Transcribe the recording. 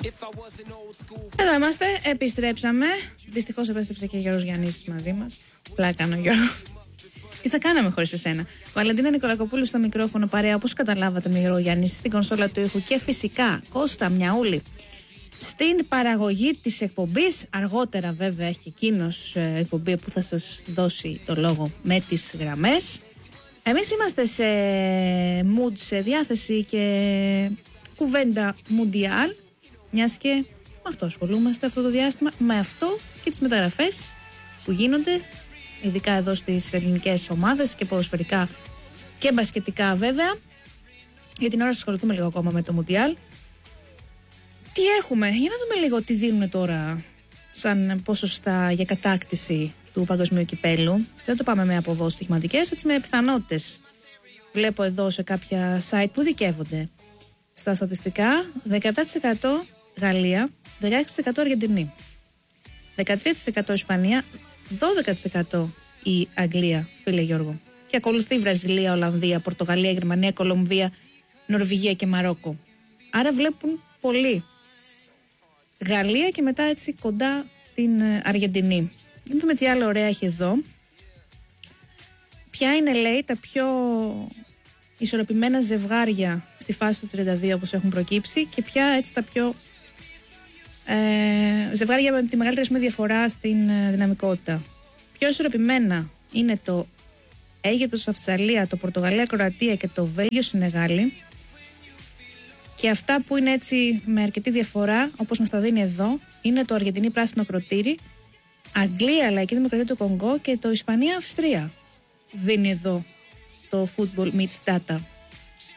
Εδώ είμαστε, επιστρέψαμε. Δυστυχώς επέστρεψε και ο Γιώργος Γιαννής μαζί μας. Πλάκανο Γιώργο. Τι θα κάναμε χωρίς εσένα. Βαλεντίνα Νικολακοπούλου στο μικρόφωνο, παρέα όπως καταλάβατε με Γιώργο Γιαννή, στην κονσόλα του ήχου και φυσικά Κώστα Μιαούλη στην παραγωγή της εκπομπής. Αργότερα βέβαια έχει και εκείνος εκπομπή που θα σας δώσει το λόγο με τις γραμμές. Εμείς είμαστε σε mood, σε διάθεση και κουβέντα μουντιάλ, μιας και με αυτό ασχολούμαστε αυτό το διάστημα, με αυτό και τις μεταγραφές που γίνονται, ειδικά εδώ στις ελληνικές ομάδες και ποδοσφαιρικά και μπασκετικά βέβαια. Για την ώρα σας ασχοληθούμε λίγο ακόμα με το μουντιάλ. Τι έχουμε, για να δούμε λίγο τι δίνουν τώρα σαν ποσοστά για κατάκτηση του παγκοσμίου κυπέλου. Δεν το πάμε με αποδόσεις στοιχηματικές, έτσι με πιθανότητες. Βλέπω εδώ σε κάποια site που δικαίβονται στα στατιστικά 17% Γαλλία, 16% Αργεντινή, 13% Ισπανία, 12% η Αγγλία, φίλε Γιώργο. Και ακολουθεί Βραζιλία, Ολλανδία, Πορτογαλία, Γερμανία, Κολομβία, Νορβηγία και Μαρόκο. Άρα βλέπουν πολύ Γαλλία και μετά έτσι κοντά την Αργεντινή. Να δούμε τι άλλο ωραία έχει εδώ. Ποια είναι, λέει, τα πιο ισορροπημένα ζευγάρια στη φάση του 32 όπως έχουν προκύψει και ποια έτσι τα πιο ζευγάρια με τη μεγαλύτερη διαφορά στην δυναμικότητα. Πιο ισορροπημένα είναι το Αίγυπτος Αυστραλία, το Πορτογαλία Κροατία και το Βέλγιο Σενεγάλη. Και αυτά που είναι έτσι με αρκετή διαφορά, όπως μας τα δίνει εδώ, είναι το Αργεντινή Πράσινο Κροτήρι, Αγγλία Λαϊκή Δημοκρατία του Κονγκό και το Ισπανία Αυστρία. Δίνει εδώ το Football Meets Data.